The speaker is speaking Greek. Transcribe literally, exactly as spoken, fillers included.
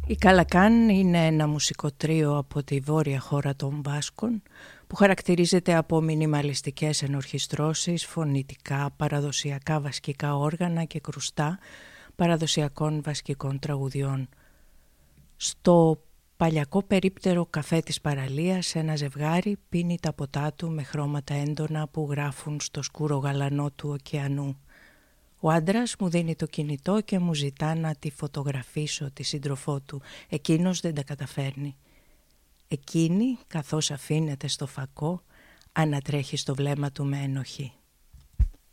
Η Καλακάν είναι ένα μουσικό τρίο από τη βόρεια χώρα των Βάσκων που χαρακτηρίζεται από μινιμαλιστικές ενορχιστρώσεις, φωνητικά, παραδοσιακά βασκικά όργανα και κρουστά παραδοσιακών βασκικών τραγουδιών. Στο παλιακό περίπτερο καφέ της παραλίας ένα ζευγάρι πίνει τα ποτά του με χρώματα έντονα που γράφουν στο σκούρο γαλανό του ωκεανού. Ο άντρας μου δίνει το κινητό και μου ζητά να τη φωτογραφίσω τη σύντροφό του. Εκείνος δεν τα καταφέρνει. Εκείνη, καθώς αφήνεται στο φακό, ανατρέχει στο βλέμμα του με ενοχή.